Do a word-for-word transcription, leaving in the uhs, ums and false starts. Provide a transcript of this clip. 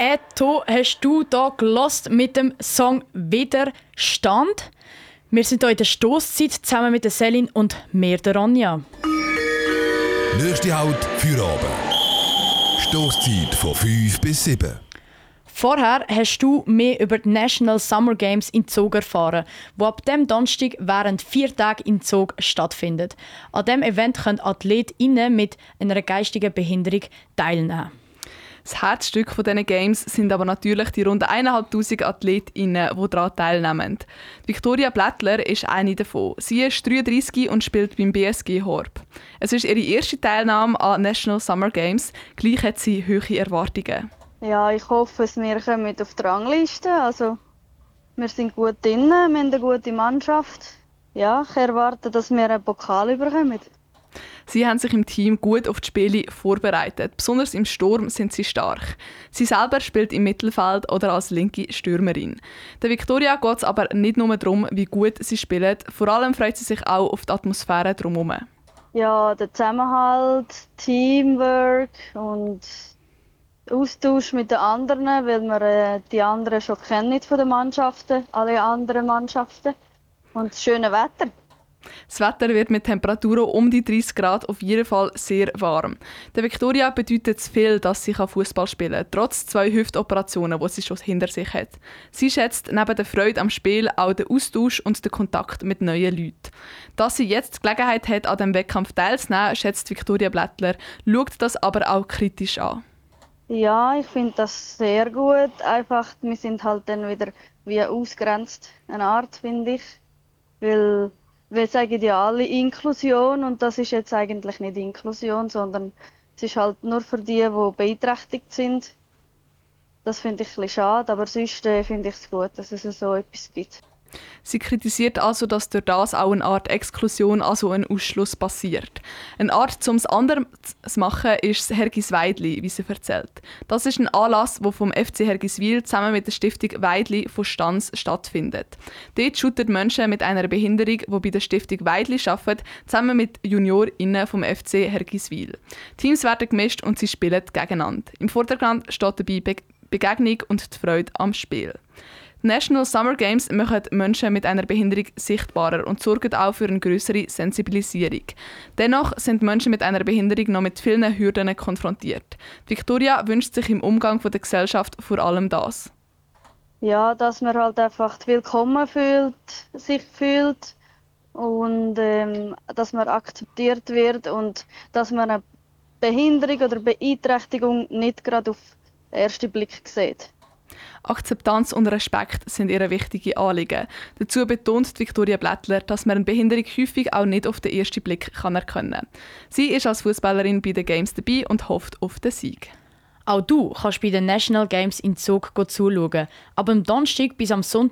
Etto hast du da gelost mit dem Song Widerstand. Wir sind hier in der Stosszeit zusammen mit der Selin und mir, der Ronja. Nächste Halt für Abend. Stosszeit von fünf bis sieben. Vorher hast du mehr über die National Summer Games in Zug erfahren, die ab dem Donnerstag während vier Tagen in Zug stattfindet. An diesem Event können AthletInnen mit einer geistigen Behinderung teilnehmen. Das Herzstück dieser Games sind aber natürlich die rund eintausendfünfhundert AthletInnen, die daran teilnehmen. Victoria Blättler ist eine davon. Sie ist dreiunddreissig und spielt beim B S G Horb. Es ist ihre erste Teilnahme an National Summer Games. Gleich hat sie hohe Erwartungen. Ja, ich hoffe, dass wir kommen auf die Rangliste. Also, wir sind gut drin, wir haben eine gute Mannschaft. Ja, ich erwarte, dass wir einen Pokal bekommen. Sie haben sich im Team gut auf die Spiele vorbereitet. Besonders im Sturm sind sie stark. Sie selber spielt im Mittelfeld oder als linke Stürmerin. Der Victoria geht es aber nicht nur darum, wie gut sie spielen. Vor allem freut sie sich auch auf die Atmosphäre drumherum. Ja, der Zusammenhalt, Teamwork und Austausch mit den anderen, weil wir äh, die anderen schon kennen von den Mannschaften, alle anderen Mannschaften. Und das schöne Wetter. Das Wetter wird mit Temperaturen um die dreißig Grad auf jeden Fall sehr warm. Der Victoria bedeutet es viel, dass sie Fußball spielen kann, trotz zwei Hüftoperationen, die sie schon hinter sich hat. Sie schätzt neben der Freude am Spiel auch den Austausch und den Kontakt mit neuen Leuten. Dass sie jetzt die Gelegenheit hat, an diesem Wettkampf teilzunehmen, schätzt Victoria Blättler, schaut das aber auch kritisch an. Ja, ich finde das sehr gut. Einfach, wir sind halt dann wieder wie ausgrenzt, eine Art, finde ich. Weil wir sagen ja alle Inklusion und das ist jetzt eigentlich nicht Inklusion, sondern es ist halt nur für die, die beeinträchtigt sind. Das finde ich ein bisschen schade, aber sonst äh, finde ich es gut, dass es so etwas gibt. Sie kritisiert also, dass durch das auch eine Art Exklusion, also ein Ausschluss passiert. Eine Art, um es anders zu machen, ist das Hergisweidli, wie sie erzählt. Das ist ein Anlass, der vom F C Hergiswil zusammen mit der Stiftung Weidli von Stanz stattfindet. Dort shooten Menschen mit einer Behinderung, die bei der Stiftung Weidli arbeiten, zusammen mit JuniorInnen vom F C Hergiswil. Teams werden gemischt und sie spielen gegeneinander. Im Vordergrund steht dabei Be- Begegnung und die Freude am Spiel. Die National Summer Games machen Menschen mit einer Behinderung sichtbarer und sorgen auch für eine grössere Sensibilisierung. Dennoch sind Menschen mit einer Behinderung noch mit vielen Hürden konfrontiert. Victoria wünscht sich im Umgang der Gesellschaft vor allem das. Ja, dass man halt einfach willkommen fühlt, sich fühlt und ähm, dass man akzeptiert wird und dass man eine Behinderung oder Beeinträchtigung nicht gerade auf den ersten Blick sieht. Akzeptanz und Respekt sind ihre wichtigen Anliegen. Dazu betont Victoria Blättler, dass man eine Behinderung häufig auch nicht auf den ersten Blick kann erkennen kann. Sie ist als Fußballerin bei den Games dabei und hofft auf den Sieg. Auch du kannst bei den National Games in Zug zuschauen. Aber am Donnerstag bis am Sonntag